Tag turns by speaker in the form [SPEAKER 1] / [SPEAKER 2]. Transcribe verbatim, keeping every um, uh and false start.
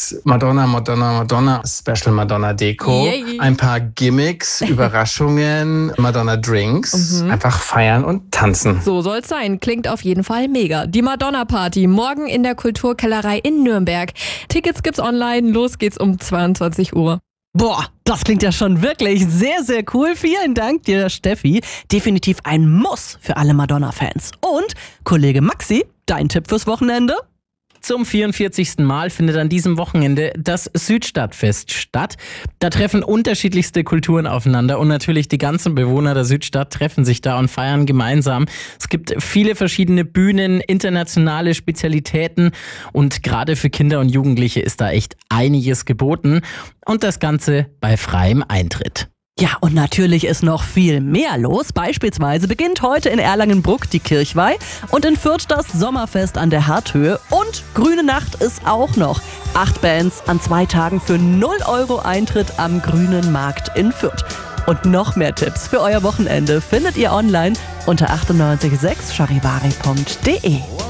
[SPEAKER 1] gibt's Madonna, Madonna, Madonna, Special Madonna Deko,
[SPEAKER 2] Yay.
[SPEAKER 1] ein paar Gimmicks, Überraschungen, Madonna Drinks,
[SPEAKER 2] Mhm.
[SPEAKER 1] einfach feiern und tanzen.
[SPEAKER 2] So soll's sein. Klingt auf jeden Fall mega. Die Madonna-Party morgen in der Kulturkellerei in Nürnberg. Tickets gibt's online. Los geht's um zweiundzwanzig Uhr.
[SPEAKER 3] Boah, das klingt ja schon wirklich sehr, sehr cool. Vielen Dank dir, Steffi. Definitiv ein Muss für alle Madonna-Fans. Und Kollege Maxi, dein Tipp fürs Wochenende?
[SPEAKER 4] Zum vierundvierzigsten Mal findet an diesem Wochenende das Südstadtfest statt. Da treffen unterschiedlichste Kulturen aufeinander und natürlich die ganzen Bewohner der Südstadt treffen sich da und feiern gemeinsam. Es gibt viele verschiedene Bühnen, internationale Spezialitäten und gerade für Kinder und Jugendliche ist da echt einiges geboten und das Ganze bei freiem Eintritt.
[SPEAKER 3] Ja, und natürlich ist noch viel mehr los. Beispielsweise beginnt heute in Erlangen-Bruck die Kirchweih und in Fürth das Sommerfest an der Harthöhe. Und Grüne Nacht ist auch noch. Acht Bands an zwei Tagen für null Euro Eintritt am Grünen Markt in Fürth. Und noch mehr Tipps für euer Wochenende findet ihr online unter achtundneunzig Komma sechs charivari punkt de.